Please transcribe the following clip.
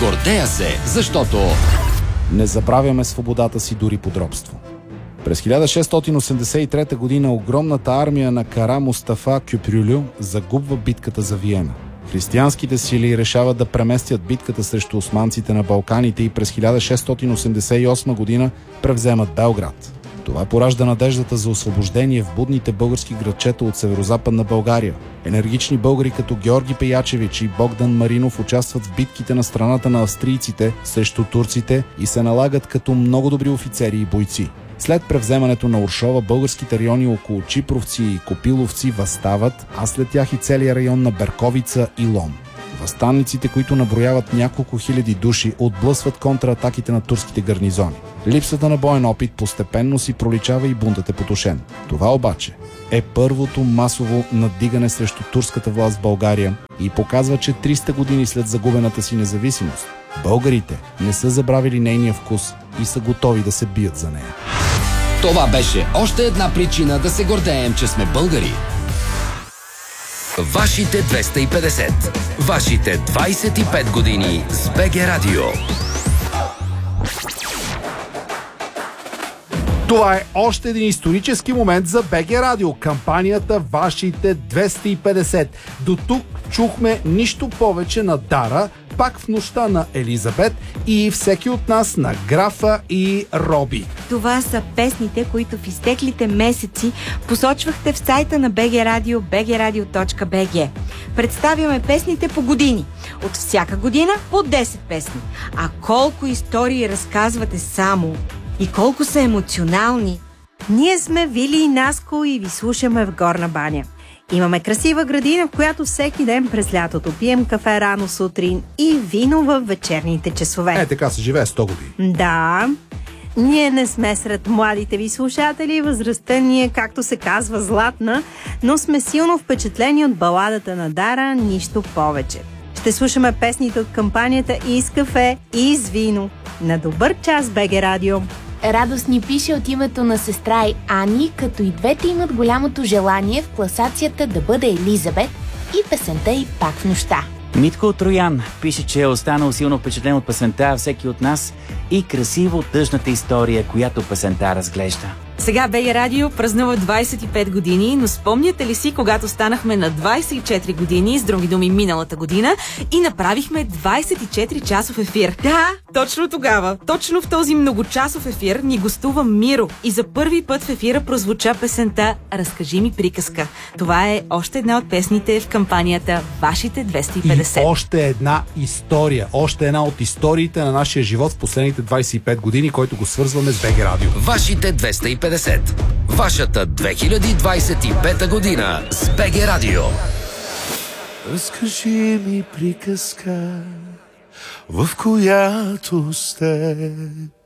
Гордея се, защото не забравяме свободата си дори под робство. През 1683 година огромната армия на Кара Мустафа Кюпрюлю загубва битката за Виена. Християнските сили решават да преместят битката срещу османците на Балканите и през 1688 година превземат Белград. Това поражда надеждата за освобождение в будните български градчета от северозападна България. Енергични българи като Георги Пеячевич и Богдан Маринов участват в битките на страната на австрийците срещу турците и се налагат като много добри офицери и бойци. След превземането на Уршова, българските райони около Чипровци и Копиловци въстават, а след тях и целият район на Берковица и Лом. Въстанниците, които наброяват няколко хиляди души, отблъсват контратаките на турските гарнизони. Липсата на боен опит постепенно си проличава и бунтът е потушен. Това обаче е първото масово надигане срещу турската власт в България и показва, че 300 години след загубената си независимост, българите не са забравили нейния вкус и са готови да се бият за нея. това беше още една причина да се гордеем, че сме българи. Вашите 250. Вашите 25 години с БГ Радио. Това е още един исторически момент за БГ Радио. Кампанията Вашите 250. До тук чухме нищо повече на Дара, Пак в нощта на Елизабет и Всеки от нас на Графа и Роби. Това са песните, които в изтеклите месеци посочвахте в сайта на БГ Радио, bgradio.bg. Представяме песните по години. От всяка година по 10 песни. А колко истории разказвате само и колко са емоционални. Ние сме Вили и Наско и ви слушаме в Горна баня. Имаме красива градина, в която всеки ден през лятото пием кафе рано сутрин и вино в вечерните часове. Така се живее 100 години. Да. Ние не сме сред младите ви слушатели, възрастта ни е, както се казва, златна, но сме силно впечатлени от баладата на Дара, нищо повече. Ще слушаме песните от кампанията и с кафе, и с вино. На добър час, БГ Радио! Радост ни пише от името на сестра й Ани, като и двете имат голямото желание в класацията да бъде Елизабет и песента й Пак в нощта. Митко от Троян пише, че е останал силно впечатлен от песента Всеки от нас и красиво тъжната история, която песента разглежда. Сега БГ Радио празнува 25 години, но спомняте ли си, когато станахме на 24 години, с други думи миналата година, и направихме 24-часов ефир? Да, точно тогава, точно в този многочасов ефир ни гостува Миро и за първи път в ефира прозвуча песента Разкажи ми приказка. Това е още една от песните в кампанията Вашите 250. И още една история, още една от историите на нашия живот в последните 25 години, който го свързваме с БГ Радио. Вашите 250. Вашата 2025 година с БГ Радио. Разкажи ми приказка, в която сте